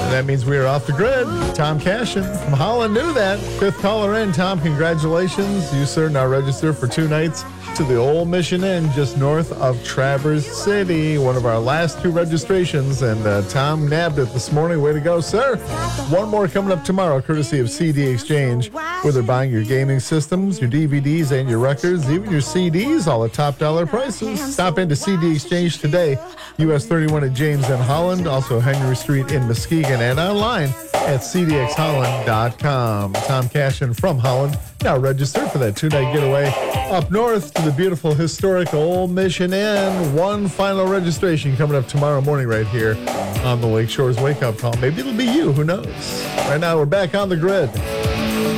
And that means we are off the grid. Tom Cashin from Holland knew that. Fifth caller in. Tom, congratulations. You, sir, now registered for 2 nights to the Old Mission Inn just north of Traverse City. One of our last 2 registrations, and Tom nabbed it this morning. Way to go, sir. One more coming up tomorrow, courtesy of CD Exchange, where they're buying your gaming systems, your DVDs, and your records, even your CDs, all at top dollar prices. Stop into CD Exchange today, US 31 at James and Holland, also Henry Street in Muskegon, and online at cdxholland.com. Tom Cashin from Holland, now registered for that 2-night getaway up north to the beautiful historic Old Mission Inn. One final registration coming up tomorrow morning right here on the Lake Shores Wake Up Call. Maybe it'll be you, who knows? Right now we're back on the grid.